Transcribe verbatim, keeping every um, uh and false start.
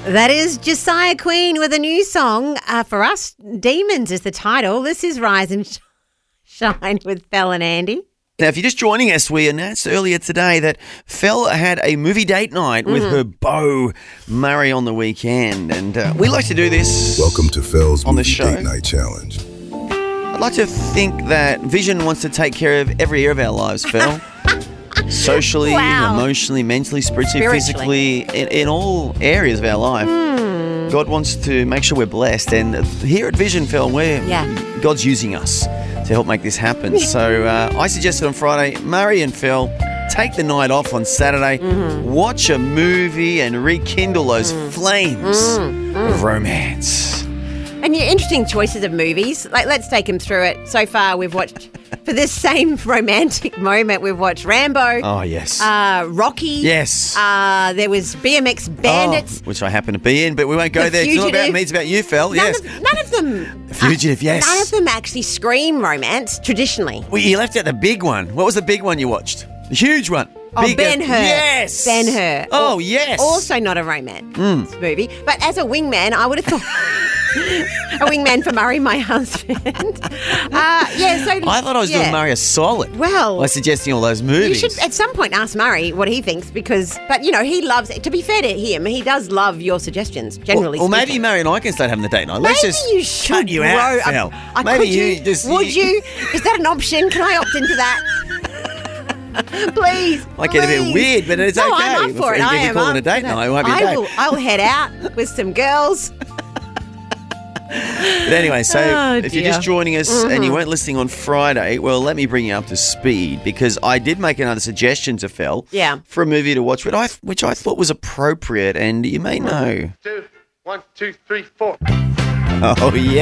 That is Josiah Queen with a new song. Uh, for us, Demons is the title. This is Rise and Shine with Fel and Andy. Now, if you're just joining us, we announced earlier today that Fel had a movie date night with Mm-hmm. her beau, Murray, on the weekend. And uh, we like to do this Welcome to Fel's on the Movie show. Date Night Challenge. I'd like to think that Vision wants to take care of every area of our lives, Fel. Socially, Wow. emotionally, mentally, spiritually, Spiritually. physically, in, in all areas of our life. Hmm. God wants to make sure we're blessed. And here at Vision, Fel, we're, Yeah. God's using us to help make this happen. So uh, I suggested on Friday, Murray and Fel, take the night off on Saturday, Mm-hmm. watch a movie and rekindle those Mm. flames of romance. And your interesting choices of movies. Like, let's take them through it. So far, we've watched, for this same romantic moment, we've watched Rambo, Oh, yes. uh, Rocky. yes. Uh, there was B M X Bandits. Oh, which I happen to be in, but we won't go The there. It's not about Fugitive. me, it's about you, Fel. None, Yes. of, none of them. The Fugitive, yes. None of them actually scream romance traditionally. Well, you left out the big one. What was the big one you watched? The huge one. Oh, Big- Ben-Hur. Yes. Ben-Hur. Oh, Al- yes. Also not a romance Mm. movie. But as a wingman, I would have thought a wingman for Murray, my husband. uh, yeah, so I thought I was yeah. doing Murray a solid Well, by suggesting all those you movies. should at some point ask Murray what he thinks because, but you know, he loves, to be fair to him, he does love your suggestions, generally Or, or maybe speaking. Murray and I can start having the date night. Let's Maybe just you should cut you grow out, up. Fel. I, Maybe could you, you, just... would you? Is that an option? Can I opt into that? Please. Might get a bit please. weird, but it's no, okay. I'm up for it. If I you am call it up a date for that. night, it won't be a I date. will, I'll head out with some girls. But anyway, so Oh, if you're dear. just joining us and Mm-hmm. you weren't listening on Friday, well, let me bring you up to speed because I did make another suggestion to Fel Yeah. for a movie to watch, which I, which I thought was appropriate, and you may know. Two, one, two, three, four. Oh, yeah.